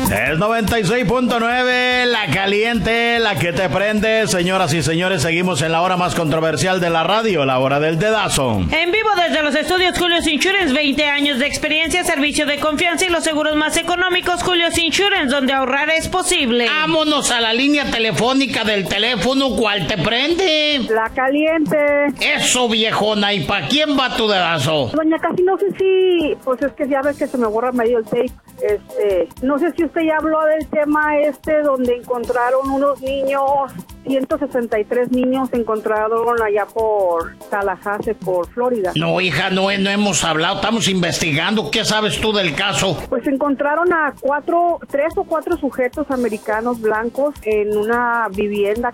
Es 96.9, la caliente, la que te prende. Señoras y señores, seguimos en la hora más controversial de la radio, la hora del dedazo. En vivo desde los estudios Julio's Insurance, 20 años de experiencia, servicio de confianza y los seguros más económicos. Julio's Insurance, donde ahorrar es posible. Vámonos a la línea telefónica del teléfono. ¿Cuál te prende? La caliente. Eso, viejona. ¿Y para quién va tu dedazo? Doña Casi, no sé si, pues es que ya ves que se me borra medio el tape. No sé si usted ya habló del tema donde encontraron unos niños, 163 niños3 allá por Tallahassee, por Florida. No, hija, no hemos hablado, estamos investigando. ¿Qué sabes tú del caso? Pues encontraron a 3 o 4 sujetos americanos blancos en una vivienda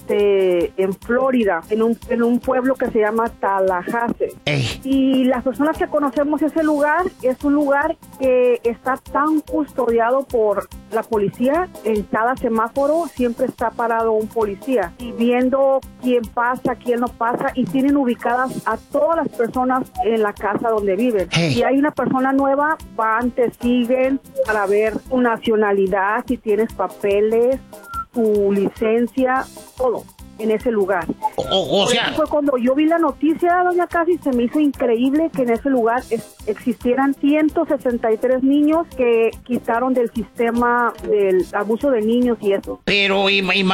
en Florida, en un pueblo que se llama Tallahassee. Y las personas que conocemos ese lugar, es un lugar que está tan custodiado por la policía. En cada semáforo siempre está parado un policía y viendo quién pasa, quién no pasa, y tienen ubicadas a todas las personas en la casa donde viven. Si hay una persona nueva, van, te siguen para ver tu nacionalidad, si tienes papeles, tu licencia, todo en ese lugar. O sea, fue cuando yo vi la noticia, doña Casi, se me hizo increíble que en ese lugar existieran 163 niños que quitaron del sistema del abuso de niños y eso. Pero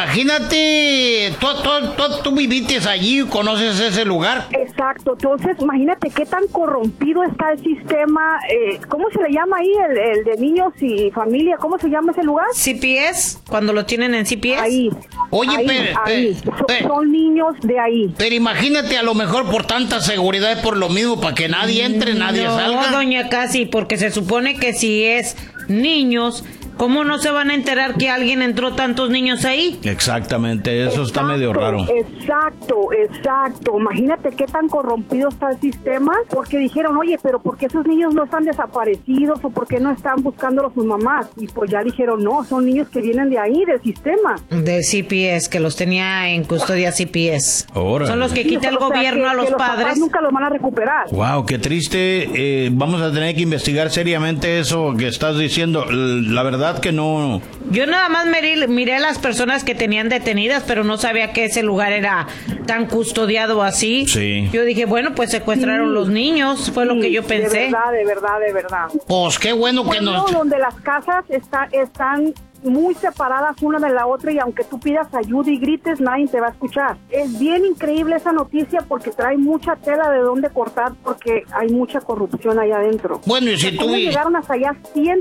imagínate, tú viviste allí y conoces ese lugar. Exacto, entonces imagínate qué tan corrompido está el sistema. ¿Cómo se le llama ahí el de niños y familia? ¿Cómo se llama ese lugar? CPS, cuando lo tienen en CPS. Ahí. Oye, ahí. Son niños de ahí. Pero imagínate, a lo mejor por tanta seguridad, por lo mismo, para que nadie entre, nadie salga. No, doña Casi, porque se supone que si es niños, ¿cómo no se van a enterar que alguien entró tantos niños ahí? Exactamente, eso está medio raro. Exacto. Imagínate qué tan corrompido está el sistema, porque dijeron, oye, pero ¿por qué esos niños no están desaparecidos o por qué no están buscándolos sus mamás? Y pues ya dijeron, no, son niños que vienen de ahí, del sistema. De CPS, que los tenía en custodia CPS. Órale. Son los que quita el gobierno a los padres. Papás nunca los van a recuperar. Wow, qué triste. Vamos a tener que investigar seriamente eso que estás diciendo. La verdad que no. Yo nada más miré a las personas que tenían detenidas, pero no sabía que ese lugar era tan custodiado así. Sí. Yo dije, bueno, pues secuestraron los niños, fue lo que yo pensé. De verdad. Pues qué bueno que nos... Donde las casas están muy separadas una de la otra y aunque tú pidas ayuda y grites, nadie te va a escuchar. Es bien increíble esa noticia porque trae mucha tela de dónde cortar porque hay mucha corrupción allá adentro. Bueno, y si tú... llegaron hasta allá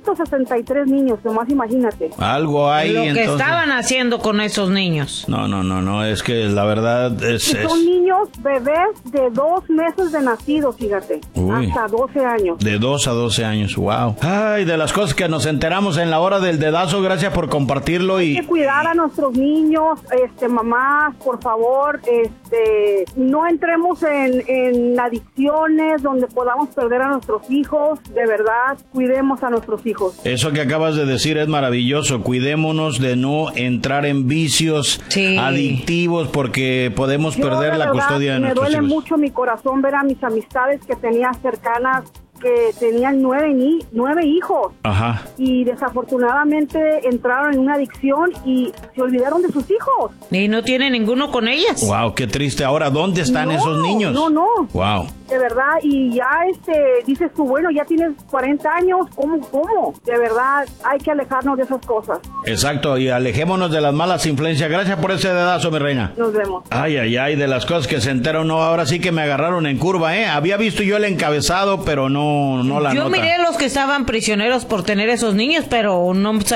163 niños, nomás imagínate. Algo hay, Lo que entonces... estaban haciendo con esos niños. No, es que la verdad es... Son niños, bebés de 2 meses de nacidos, fíjate. Uy. Hasta 12 años. De 2 a 12 años, wow. Ay, de las cosas que nos enteramos en la hora del dedazo, gracias por compartirlo. Hay que cuidar a nuestros niños, mamás, por favor, no entremos en adicciones donde podamos perder a nuestros hijos. De verdad, cuidemos a nuestros hijos. Eso que acabas de decir es maravilloso. Cuidémonos de no entrar en vicios adictivos porque podemos perder la custodia de nuestros hijos. Me duele mucho mi corazón ver a mis amistades que tenía cercanas que tenían 9 hijos. Ajá. Y desafortunadamente entraron en una adicción y se olvidaron de sus hijos. Y no tiene ninguno con ellas. Wow, qué triste. Ahora, ¿dónde están esos niños? No. Wow. De verdad, y ya dices tú, bueno, ya tienes 40 años, ¿cómo? De verdad, hay que alejarnos de esas cosas. Exacto, y alejémonos de las malas influencias. Gracias por ese dedazo, mi reina. Nos vemos. Ay, de las cosas que se enteran, no, ahora sí que me agarraron en curva, Había visto yo el encabezado, pero no la nota. Yo miré los que estaban prisioneros por tener esos niños, pero no